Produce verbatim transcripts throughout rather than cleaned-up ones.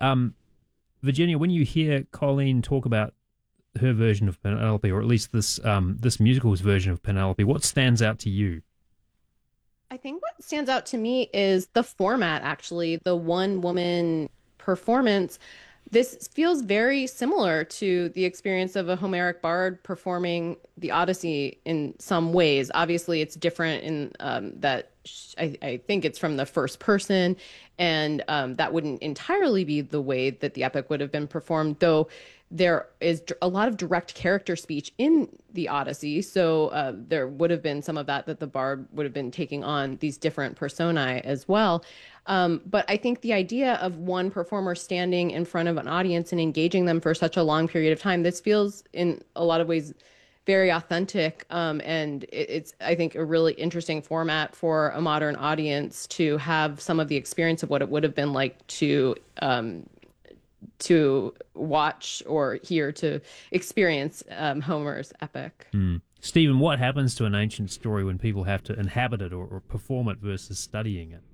Um, Virginia, when you hear Colleen talk about her version of Penelope, or at least this um, this musical's version of Penelope, what stands out to you? I think what stands out to me is the format, actually, the one woman performance. This feels very similar to the experience of a Homeric bard performing the Odyssey in some ways. Obviously, it's different in um, that sh- I, I think it's from the first person, and um, that wouldn't entirely be the way that the epic would have been performed, though there is d- a lot of direct character speech in the Odyssey. So uh, there would have been some of that that the bard would have been taking on these different personae as well. Um, but I think the idea of one performer standing in front of an audience and engaging them for such a long period of time, this feels in a lot of ways very authentic. Um, and it, it's, I think, a really interesting format for a modern audience to have some of the experience of what it would have been like to um, to watch or hear, to experience um, Homer's epic. Mm. Stephen, what happens to an ancient story when people have to inhabit it or, or perform it versus studying it?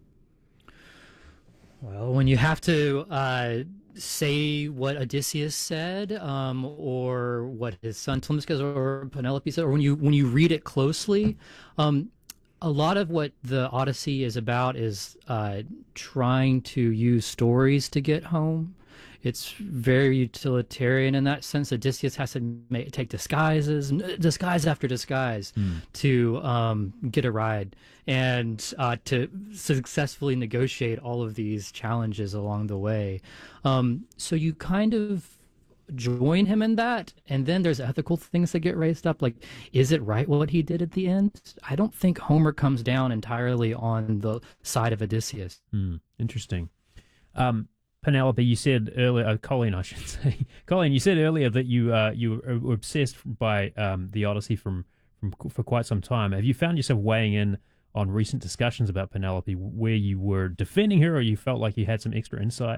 Well, when you have to uh, say what Odysseus said, um, or what his son Telemachus or Penelope said, or when you when you read it closely, um, a lot of what the Odyssey is about is uh, trying to use stories to get home. It's very utilitarian in that sense. Odysseus has to make, take disguises, disguise after disguise, mm. to um, get a ride and uh, to successfully negotiate all of these challenges along the way. Um, so you kind of join him in that, and then there's ethical things that get raised up, like, is it right what he did at the end? I don't think Homer comes down entirely on the side of Odysseus. Mm, interesting. Um, Penelope, you said earlier, uh, Colleen, I should say, Colleen, you said earlier that you uh, you were obsessed by um, the Odyssey from, from for quite some time. Have you found yourself weighing in on recent discussions about Penelope where you were defending her, or you felt like you had some extra insight?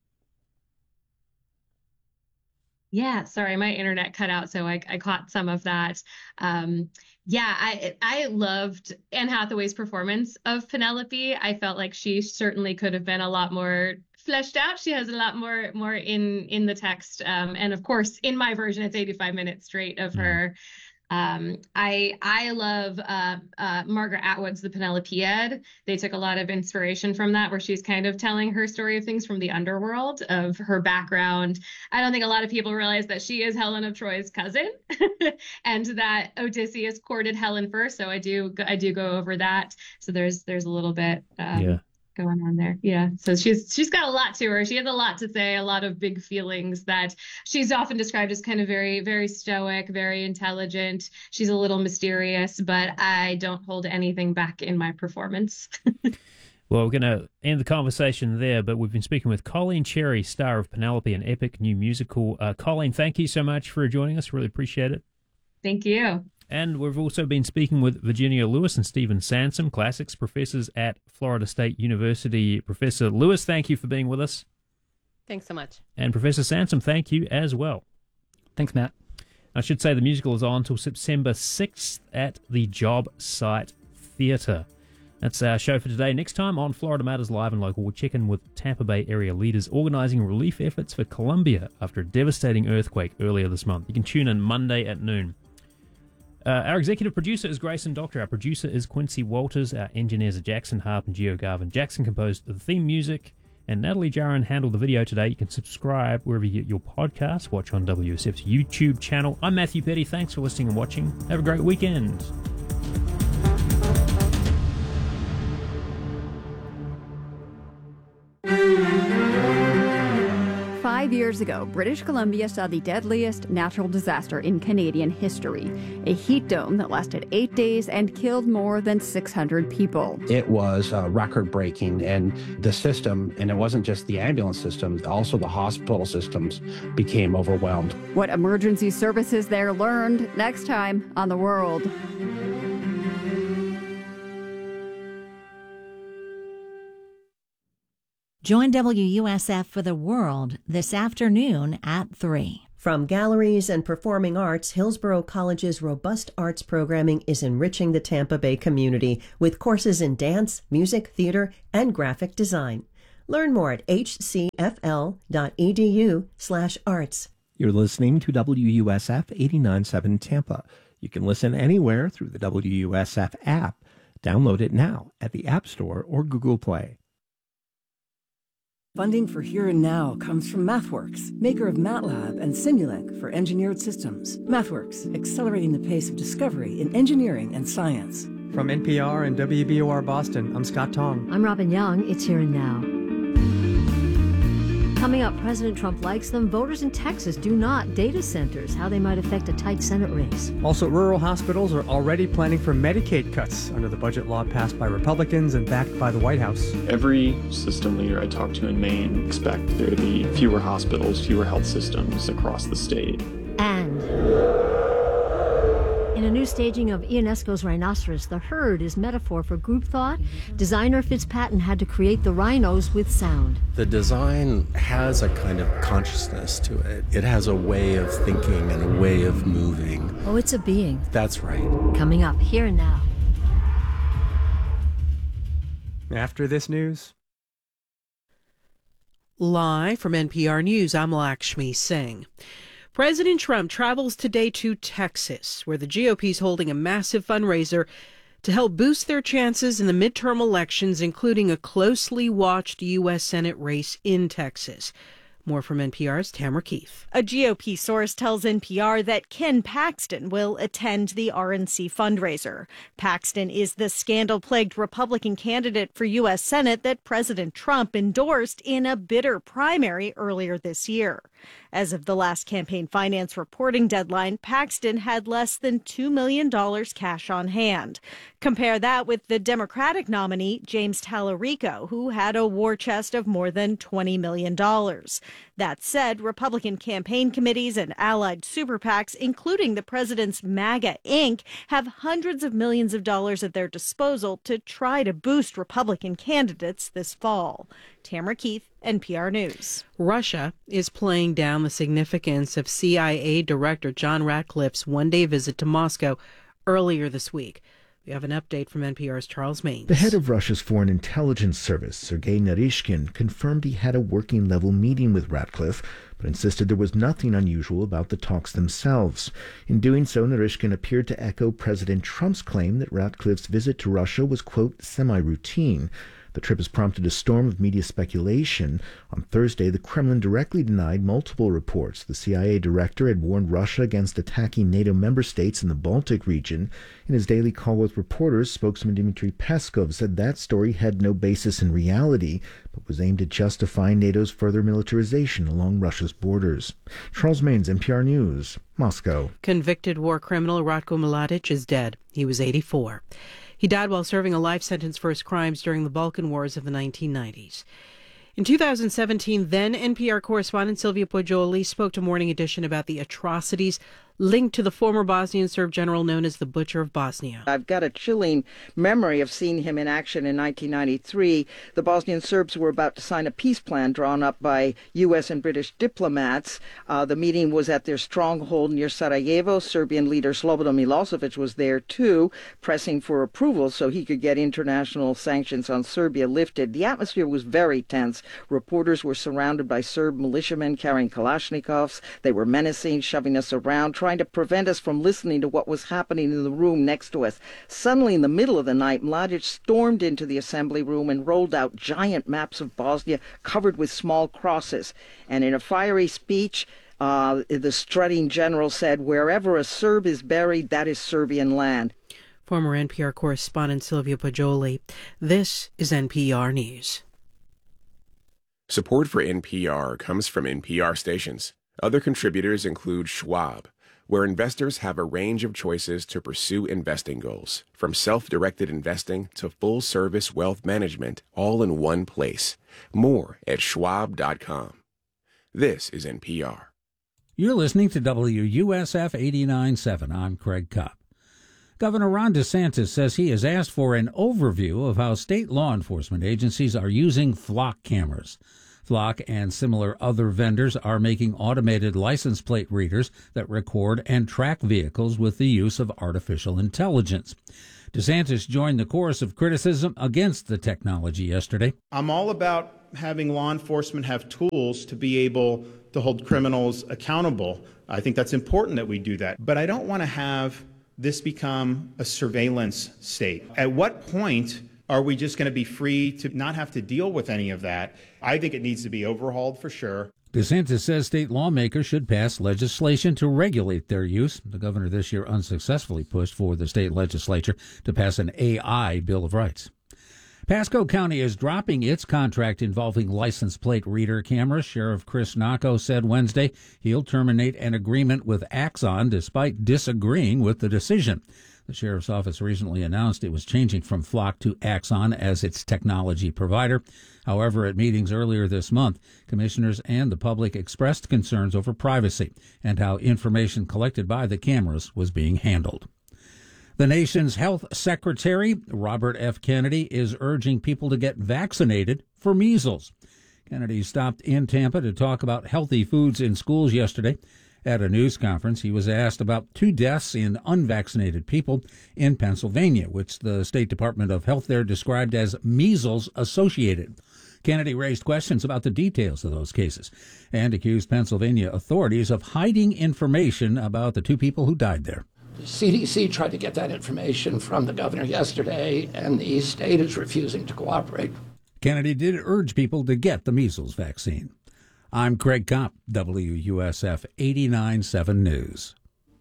Yeah, sorry, my internet cut out, so I, I caught some of that. Um, yeah, I I loved Anne Hathaway's performance of Penelope. I felt like she certainly could have been a lot more fleshed out. She has a lot more more in in the text, um, and of course, in my version, it's eighty-five minutes straight of mm-hmm. her. Um, I I love uh, uh, Margaret Atwood's The Penelopiad. They took a lot of inspiration from that, where she's kind of telling her story of things from the underworld, of her background. I don't think a lot of people realize that she is Helen of Troy's cousin, and that Odysseus courted Helen first. So I do I do go over that. So there's there's a little bit. Um, yeah. going on there. Yeah. So she's she's got a lot to her. She has a lot to say, a lot of big feelings that she's often described as kind of very, very stoic, very intelligent. She's a little mysterious, but I don't hold anything back in my performance. Well, we're going to end the conversation there, but we've been speaking with Colleen Cherry, star of Penelope, an epic new musical. Uh, Colleen, thank you so much for joining us. Really appreciate it. Thank you. And we've also been speaking with Virginia Lewis and Stephen Sansom, classics professors at Florida State University. Professor Lewis, thank you for being with us. Thanks so much. And Professor Sansom, thank you as well. Thanks, Matt. I should say the musical is on until September sixth at the Job Site Theatre. That's our show for today. Next time on Florida Matters Live and Local, we'll check in with Tampa Bay area leaders organising relief efforts for Columbia after a devastating earthquake earlier this month. You can tune in Monday at noon. Uh, our executive producer is Grayson Doctor. Our producer is Quincy Walters. Our engineers are Jackson Harp and Geo Garvin. Jackson composed the theme music, and Natalie Jaron handled the video today. You can subscribe wherever you get your podcasts. Watch on W S F's YouTube channel. I'm Matthew Petty. Thanks for listening and watching. Have a great weekend. Five years ago, British Columbia saw the deadliest natural disaster in Canadian history, a heat dome that lasted eight days and killed more than six hundred people. It was uh, record-breaking, and the system, and it wasn't just the ambulance system, also the hospital systems became overwhelmed. What emergency services there learned next time on The World. Join W U S F for The World this afternoon at three. From galleries and performing arts, Hillsborough College's robust arts programming is enriching the Tampa Bay community with courses in dance, music, theater, and graphic design. Learn more at hcfl.edu slash arts. You're listening to W U S F eighty-nine point seven Tampa. You can listen anywhere through the W U S F app. Download it now at the App Store or Google Play. Funding for Here and Now comes from MathWorks, maker of MATLAB and Simulink for engineered systems. MathWorks, accelerating the pace of discovery in engineering and science. From N P R and W B O R Boston, I'm Scott Tong. I'm Robin Young. It's Here and Now. Coming up, President Trump likes them. Voters in Texas do not. Data centers, how they might affect a tight Senate race. Also, rural hospitals are already planning for Medicaid cuts under the budget law passed by Republicans and backed by the White House. Every system leader I talk to in Maine expect there to be fewer hospitals, fewer health systems across the state. And in a new staging of Ionesco's Rhinoceros, the herd is metaphor for group thought. Designer Fitz Patton had to create the rhinos with sound. The design has a kind of consciousness to it. It has a way of thinking and a way of moving. Oh, it's a being. That's right. Coming up, Here and Now. After this news. Live from N P R News, I'm Lakshmi Singh. President Trump travels today to Texas, where the G O P is holding a massive fundraiser to help boost their chances in the midterm elections, including a closely watched U S Senate race in Texas. More from N P R's Tamara Keith. A G O P source tells N P R that Ken Paxton will attend the R N C fundraiser. Paxton is the scandal-plagued Republican candidate for U S Senate that President Trump endorsed in a bitter primary earlier this year. As of the last campaign finance reporting deadline, Paxton had less than two million dollars cash on hand. Compare that with the Democratic nominee, James Tallarico, who had a war chest of more than twenty million dollars. That said, Republican campaign committees and allied super PACs, including the president's MAGA Incorporated, have hundreds of millions of dollars at their disposal to try to boost Republican candidates this fall. Tamara Keith, N P R News. Russia is playing down the significance of C I A Director John Ratcliffe's one-day visit to Moscow earlier this week. We have an update from N P R's Charles Maines. The head of Russia's Foreign Intelligence Service, Sergei Naryshkin, confirmed he had a working-level meeting with Ratcliffe, but insisted there was nothing unusual about the talks themselves. In doing so, Naryshkin appeared to echo President Trump's claim that Ratcliffe's visit to Russia was, quote, semi-routine. The trip has prompted a storm of media speculation. On Thursday, the Kremlin directly denied multiple reports. The C I A director had warned Russia against attacking NATO member states in the Baltic region. In his daily call with reporters, spokesman Dmitry Peskov said that story had no basis in reality, but was aimed at justifying NATO's further militarization along Russia's borders. Charles Maines, N P R News, Moscow. Convicted war criminal Ratko Mladic is dead. He was eighty-four. He died while serving a life sentence for his crimes during the Balkan Wars of the nineteen nineties. In two thousand seventeen, then N P R correspondent Sylvia Poggioli spoke to Morning Edition about the atrocities linked to the former Bosnian Serb general known as the Butcher of Bosnia. I've got a chilling memory of seeing him in action in nineteen ninety-three. The Bosnian Serbs were about to sign a peace plan drawn up by U S and British diplomats. Uh, the meeting was at their stronghold near Sarajevo. Serbian leader Slobodan Milosevic was there too, pressing for approval so he could get international sanctions on Serbia lifted. The atmosphere was very tense. Reporters were surrounded by Serb militiamen carrying Kalashnikovs. They were menacing, shoving us around, trying to prevent us from listening to what was happening in the room next to us. Suddenly, in the middle of the night, Mladic stormed into the assembly room and rolled out giant maps of Bosnia covered with small crosses. And in a fiery speech, uh, the strutting general said, "Wherever a Serb is buried, that is Serbian land." Former N P R correspondent Sylvia Poggioli. This is N P R News. Support for N P R comes from N P R stations. Other contributors include Schwab, where investors have a range of choices to pursue investing goals, from self-directed investing to full-service wealth management, all in one place. More at schwab dot com. This is N P R. You're listening to W U S F eighty-nine point seven. I'm Craig Kopp. Governor Ron DeSantis says he has asked for an overview of how state law enforcement agencies are using flock cameras. Flock and similar other vendors are making automated license plate readers that record and track vehicles with the use of artificial intelligence. DeSantis joined the chorus of criticism against the technology yesterday. I'm all about having law enforcement have tools to be able to hold criminals accountable. I think that's important that we do that. But I don't want to have this become a surveillance state. At what point are we just going to be free to not have to deal with any of that? I think it needs to be overhauled for sure. DeSantis says state lawmakers should pass legislation to regulate their use. The governor this year unsuccessfully pushed for the state legislature to pass an A I Bill of Rights. Pasco County is dropping its contract involving license plate reader cameras. Sheriff Chris Naco said Wednesday he'll terminate an agreement with Axon despite disagreeing with the decision. The sheriff's office recently announced it was changing from Flock to Axon as its technology provider. However, at meetings earlier this month, commissioners and the public expressed concerns over privacy and how information collected by the cameras was being handled. The nation's health secretary, Robert F. Kennedy, is urging people to get vaccinated for measles. Kennedy stopped in Tampa to talk about healthy foods in schools yesterday. At a news conference, he was asked about two deaths in unvaccinated people in Pennsylvania, which the State Department of Health there described as measles-associated. Kennedy raised questions about the details of those cases and accused Pennsylvania authorities of hiding information about the two people who died there. The C D C tried to get that information from the governor yesterday, and the state is refusing to cooperate. Kennedy did urge people to get the measles vaccine. I'm Craig Kopp, W U S F eighty-nine point seven News.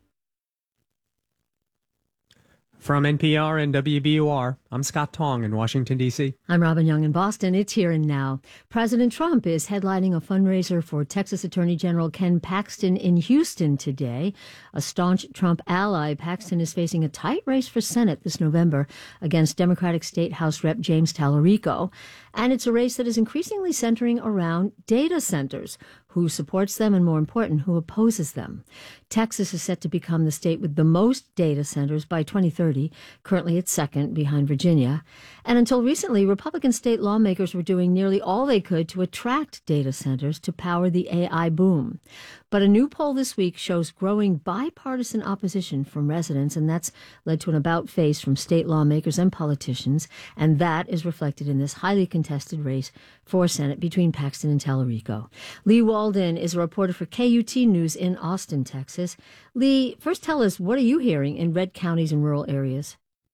From N P R and W B U R, I'm Scott Tong in Washington, D C. I'm Robin Young in Boston. It's Here and Now. President Trump is headlining a fundraiser for Texas Attorney General Ken Paxton in Houston today. A staunch Trump ally, Paxton is facing a tight race for Senate this November against Democratic State House Rep James Tallarico. And it's a race that is increasingly centering around data centers. Who supports them, and more important, who opposes them. Texas is set to become the state with the most data centers by twenty thirty. Currently it's second behind Virginia. And until recently, Republican state lawmakers were doing nearly all they could to attract data centers to power the A I boom. But a new poll this week shows growing bipartisan opposition from residents, and that's led to an about-face from state lawmakers and politicians, and that is reflected in this highly contested race for Senate between Paxton and Tallarico. Lee Walden is a reporter for K U T News in Austin, Texas. Lee, first tell us, what are you hearing in red counties and rural areas?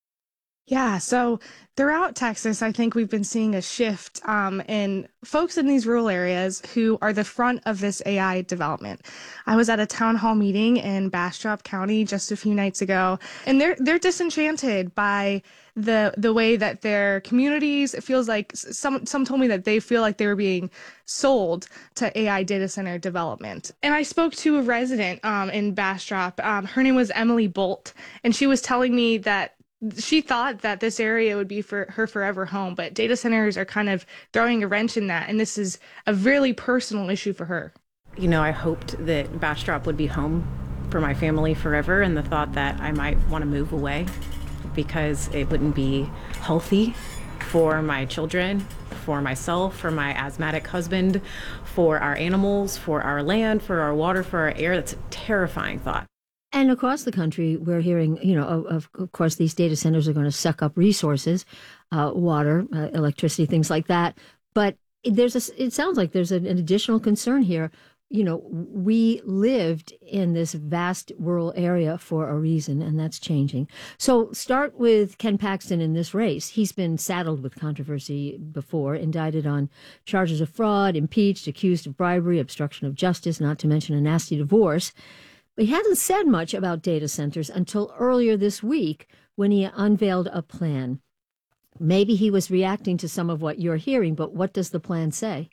Yeah, so throughout Texas, I think we've been seeing a shift um, in folks in these rural areas who are the front of this A I development. I was at a town hall meeting in Bastrop County just a few nights ago, and they're they're disenchanted by the the way that their communities, it feels like some some told me that they feel like they were being sold to A I data center development. And I spoke to a resident um, in Bastrop. Um, her name was Emily Bolt, and she was telling me that she thought that this area would be for her forever home, but data centers are kind of throwing a wrench in that, and this is a really personal issue for her. You know, I hoped that Bastrop would be home for my family forever, and the thought that I might want to move away because it wouldn't be healthy for my children, for myself, for my asthmatic husband, for our animals, for our land, for our water, for our air. That's a terrifying thought. And across the country, we're hearing, you know, of, of course, these data centers are going to suck up resources, uh, water, uh, electricity, things like that. But there's a, it sounds like there's an, an additional concern here. You know, we lived in this vast rural area for a reason, and that's changing. So start with Ken Paxton in this race. He's been saddled with controversy before, indicted on charges of fraud, impeached, accused of bribery, obstruction of justice, not to mention a nasty divorce. But he hasn't said much about data centers until earlier this week when he unveiled a plan. Maybe he was reacting to some of what you're hearing, but what does the plan say?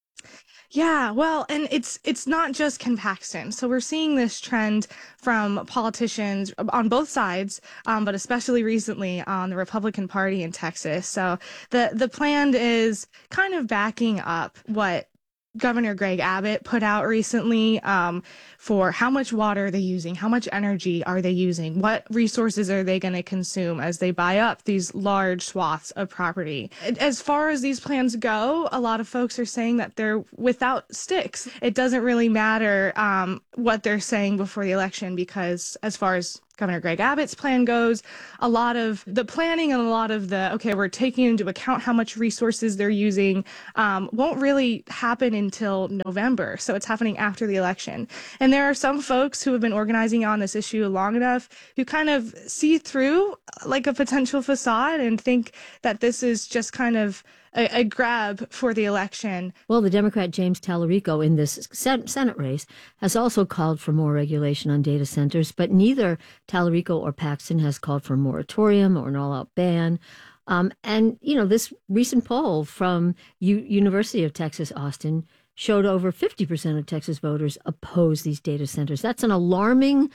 Yeah, well, and it's it's not just Ken Paxton. So we're seeing this trend from politicians on both sides, um, but especially recently on the Republican Party in Texas. So the, the plan is kind of backing up what Governor Greg Abbott put out recently um, for how much water are they using, how much energy are they using, what resources are they going to consume as they buy up these large swaths of property. As far as these plans go, a lot of folks are saying that they're without sticks. It doesn't really matter um, what they're saying before the election because as far as Governor Greg Abbott's plan goes, a lot of the planning and a lot of the, okay, we're taking into account how much resources they're using, um, won't really happen until November. So it's happening after the election. And there are some folks who have been organizing on this issue long enough who kind of see through like a potential facade and think that this is just kind of a, a grab for the election. Well, the Democrat James Tallarico in this Senate race has also called for more regulation on data centers, but neither Tallarico or Paxton has called for a moratorium or an all-out ban. Um, and, you know, this recent poll from U- University of Texas, Austin, showed over fifty percent of Texas voters oppose these data centers. That's an alarming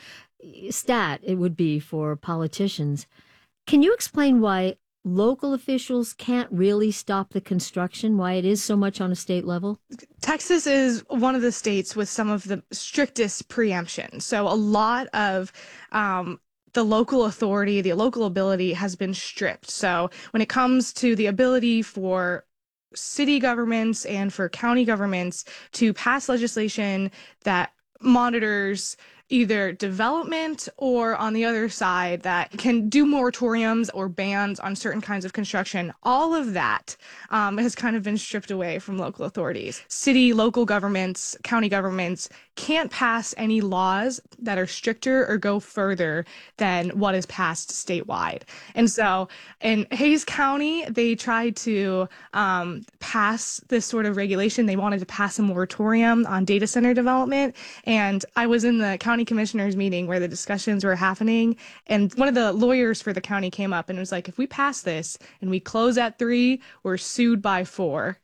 stat, it would be, for politicians. Can you explain why local officials can't really stop the construction, why it is so much on a state level? Texas is one of the states with some of the strictest preemption. So a lot of um, the local authority, the local ability has been stripped. So when it comes to the ability for city governments and for county governments to pass legislation that monitors either development or, on the other side, that can do moratoriums or bans on certain kinds of construction. All of that um, has kind of been stripped away from local authorities. City, local governments, county governments can't pass any laws that are stricter or go further than what is passed statewide. And so in Hays County, they tried to um, pass this sort of regulation. They wanted to pass a moratorium on data center development. And I was in the county commissioners meeting where the discussions were happening. And one of the lawyers for the county came up and was like, if we pass this and we close at three, we're sued by four.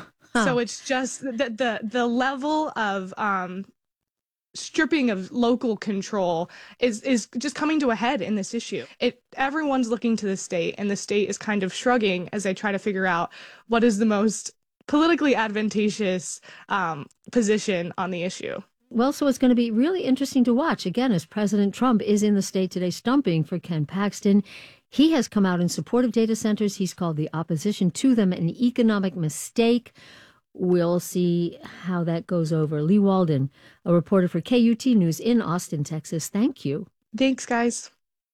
So it's just the, the, the level of um, stripping of local control is is just coming to a head in this issue. It everyone's looking to the state, and the state is kind of shrugging as they try to figure out what is the most politically advantageous um, position on the issue. Well, so it's going to be really interesting to watch, again, as President Trump is in the state today stumping for Ken Paxton. He has come out in support of data centers. He's called the opposition to them an economic mistake. We'll see how that goes over. Lee Walden, a reporter for K U T News in Austin, Texas. Thank you. Thanks, guys.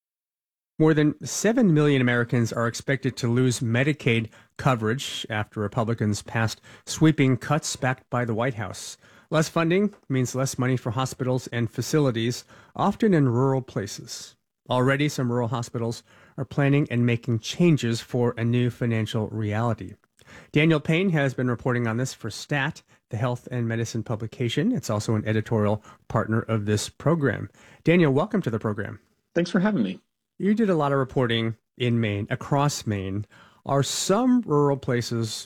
More than seven million Americans are expected to lose Medicaid coverage after Republicans passed sweeping cuts backed by the White House. Less funding means less money for hospitals and facilities, often in rural places. Already, some rural hospitals are planning and making changes for a new financial reality. Daniel Payne has been reporting on this for STAT, the health and medicine publication. It's also an editorial partner of this program. Daniel, welcome to the program. Thanks for having me. You did a lot of reporting in Maine, across Maine. Are some rural places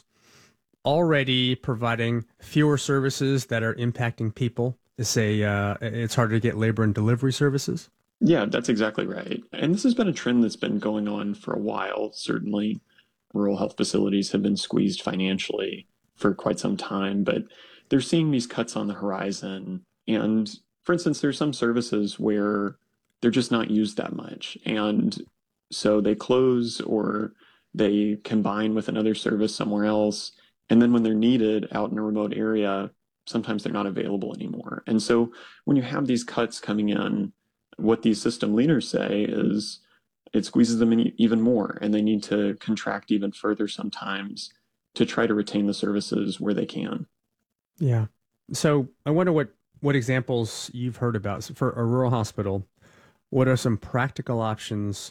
already providing fewer services that are impacting people? Say uh, it's harder to get labor and delivery services? Yeah, that's exactly right. And this has been a trend that's been going on for a while, certainly. Rural health facilities have been squeezed financially for quite some time, but they're seeing these cuts on the horizon. And for instance, there's some services where they're just not used that much. And so they close or they combine with another service somewhere else. And then when they're needed out in a remote area, sometimes they're not available anymore. And so when you have these cuts coming in, what these system leaders say is, it squeezes them in even more, and they need to contract even further sometimes to try to retain the services where they can. Yeah. So I wonder what, what examples you've heard about. So for a rural hospital, what are some practical options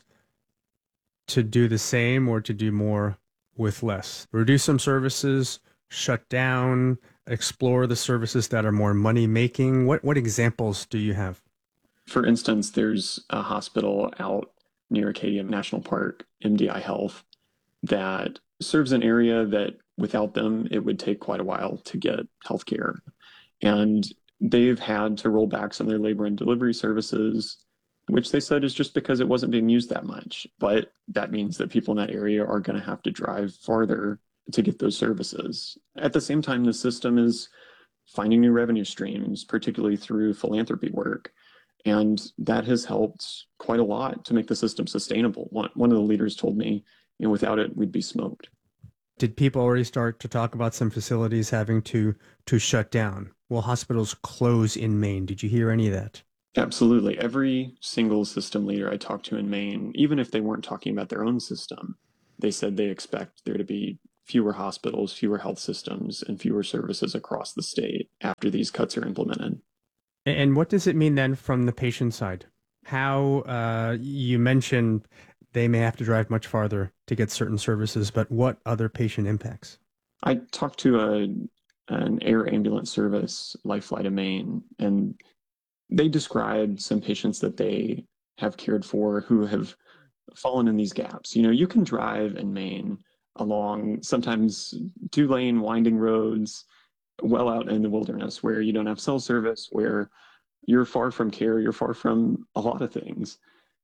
to do the same or to do more with less? Reduce some services, shut down, explore the services that are more money-making. What, what examples do you have? For instance, there's a hospital out near Acadia National Park, M D I Health, that serves an area that without them, it would take quite a while to get healthcare. And they've had to roll back some of their labor and delivery services, which they said is just because it wasn't being used that much. But that means that people in that area are going to have to drive farther to get those services. At the same time, the system is finding new revenue streams, particularly through philanthropy work. And that has helped quite a lot to make the system sustainable. One, one of the leaders told me, you know, without it, we'd be smoked. Did people already start to talk about some facilities having to to shut down? Will hospitals close in Maine? Did you hear any of that? Absolutely. Every single system leader I talked to in Maine, even if they weren't talking about their own system, they said they expect there to be fewer hospitals, fewer health systems, and fewer services across the state after these cuts are implemented. And what does it mean then from the patient side? How, uh, you mentioned they may have to drive much farther to get certain services, but what other patient impacts? I talked to a, an air ambulance service, Life Flight of Maine, and they described some patients that they have cared for who have fallen in these gaps. You know, you can drive in Maine along sometimes two-lane winding roads well out in the wilderness where you don't have cell service, where you're far from care, you're far from a lot of things.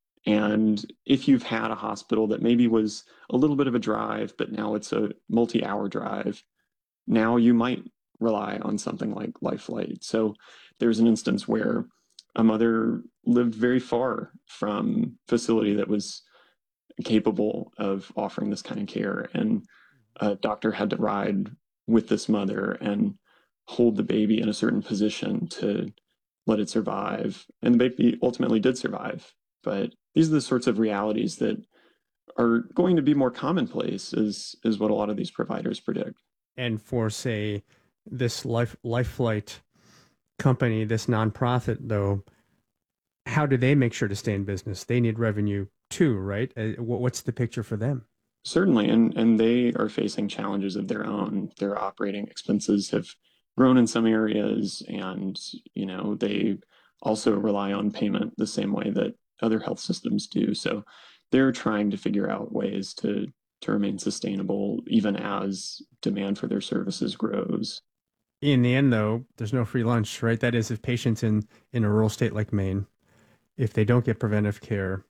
And if you've had a hospital that maybe was a little bit of a drive, but now it's a multi-hour drive, now you might rely on something like Life Flight. So there's an instance where a mother lived very far from a facility that was capable of offering this kind of care, and a doctor had to ride with this mother and hold the baby in a certain position to let it survive. And the baby ultimately did survive. But these are the sorts of realities that are going to be more commonplace, is, is what a lot of these providers predict. And for, say, this Life, Life Flight company, this nonprofit, though, how do they make sure to stay in business? They need revenue too, right? Uh, what's the picture for them? Certainly, and, and they are facing challenges of their own. Their operating expenses have grown in some areas, and you know they also rely on payment the same way that other health systems do. So they're trying to figure out ways to to remain sustainable even as demand for their services grows. In the end, though, there's no free lunch, right? That is, if patients in, in a rural state like Maine, if they don't get preventive care,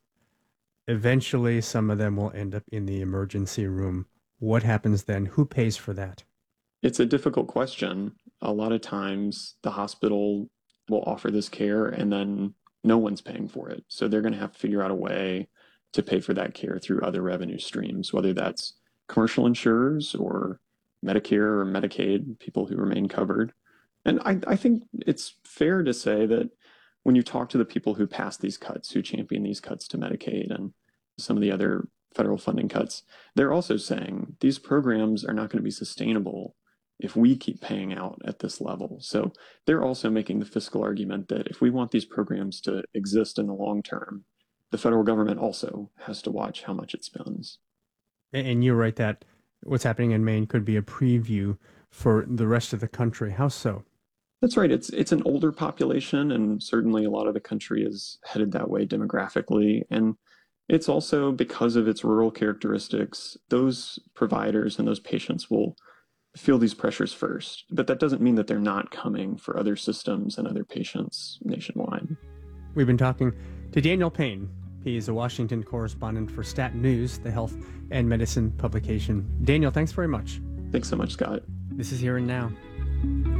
eventually some of them will end up in the emergency room. What happens then? Who pays for that? It's a difficult question. A lot of times the hospital will offer this care and then no one's paying for it. So they're going to have to figure out a way to pay for that care through other revenue streams, whether that's commercial insurers or Medicare or Medicaid, people who remain covered. And I, I think it's fair to say that when you talk to the people who passed these cuts, who champion these cuts to Medicaid and some of the other federal funding cuts, they're also saying these programs are not going to be sustainable if we keep paying out at this level. So they're also making the fiscal argument that if we want these programs to exist in the long term, the federal government also has to watch how much it spends. And you're right that what's happening in Maine could be a preview for the rest of the country. How so? That's right. It's it's an older population, and certainly a lot of the country is headed that way demographically. And it's also because of its rural characteristics, those providers and those patients will feel these pressures first. But that doesn't mean that they're not coming for other systems and other patients nationwide. We've been talking to Daniel Payne. He is a Washington correspondent for Stat News, the health and medicine publication. Daniel, thanks very much. Thanks so much, Scott. This is Here and Now.